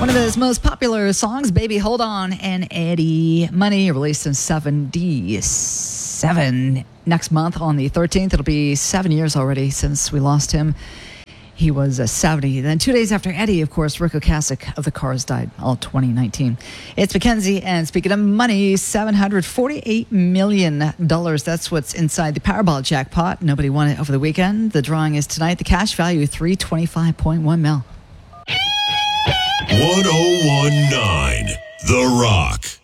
One of his most popular songs, Baby Hold On, and Eddie Money, released in 77. Next month on the 13th, it'll be 7 years already since we lost him. He was 70. Then 2 days after Eddie, of course, Rick Ocasek of the Cars died, all 2019. It's Mackenzie, and speaking of money, $748 million. That's what's inside the Powerball jackpot. Nobody won it over the weekend. The drawing is tonight. The cash value, $325.1 million. 1019 The Rock.